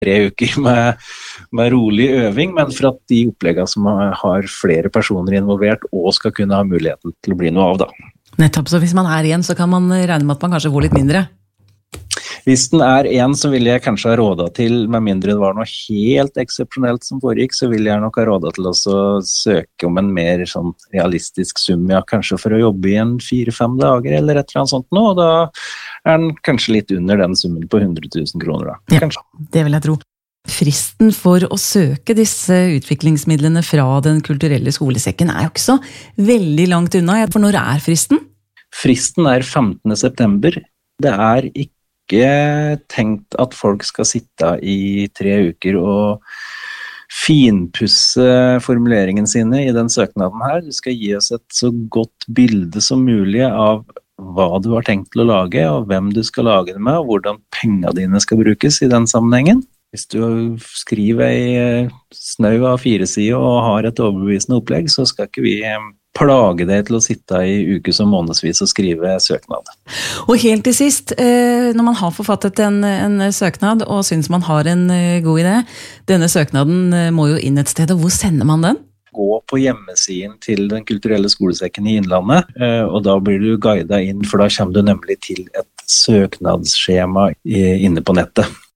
3 uker med rolig øving, men for at de oppleggene som har flere personer involvert og skal kunne ha muligheten til å bli noe av da. Nettopp, så hvis man igjen, så kan man regne med at man kanskje får litt mindre? Hvis den en, så vil jeg kanskje ha rådet til, med mindre det var noe helt eksepsjonelt som foregikk, så vil jeg nok ha rådet til å søke om en mer sånn realistisk sum, ja, kanskje for å jobbe i en 4-5 dager eller et eller annet sånt nå, og da den kanskje litt under den summen på 100 000 kroner da. Kanskje. Ja, det vil jeg tro. Fristen for å søke disse utviklingsmidlene fra Den kulturelle skolesekken jo ikke så veldig langt unna, for når fristen? Fristen 15. september. Det ikke tenkt at folk skal sitte i 3 uker og finpusse formuleringen sine i den søknaden her. Du skal gi oss et så godt bilde som mulig av hva du har tenkt til å lage, og hvem du skal lage det med, og hvordan pengene dine skal brukes i den sammenhengen. Hvis du skriver en snau av 4-side og har et overbevisende opplegg, så skal ikke vi plage deg til å sitte i ukes og månedsvis og skrive søknad. Og helt til sist, når man har forfattet en søknad og synes man har en god idé, denne søknaden må jo inn et sted, og hvor sender man den? Gå på hjemmesiden til Den kulturelle skolesekken i Innlandet, og da blir du guidet inn, for da kommer du nemlig til et søknadsskjema inne på nettet.